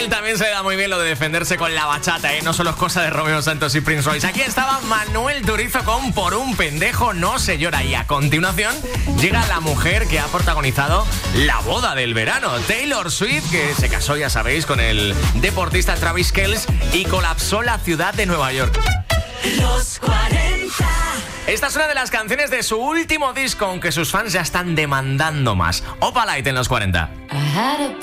él también se le da muy bien lo de defenderse con la bachata, ¿eh? No solo es cosa de Romeo Santos y Prince Royce. Aquí estaba Manuel Turizo con Por un pendejo no se llora. Y a continuación llega la mujer que ha protagonizado la boda del verano, Taylor Swift, que se casó, ya sabéis, con el deportista Travis Kelce y colapsó la ciudad de Nueva York. Los 40. Esta es una de las canciones de su último disco, aunque sus fans ya están demandando más. Opalite en los 40. I had a